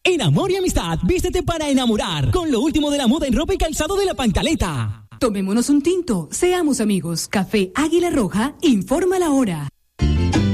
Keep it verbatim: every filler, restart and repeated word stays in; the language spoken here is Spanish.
En Amor y Amistad, vístete para enamorar con lo último de la moda en ropa y calzado de La Pancaleta. Tomémonos un tinto, seamos amigos. Café Águila Roja, informa la hora.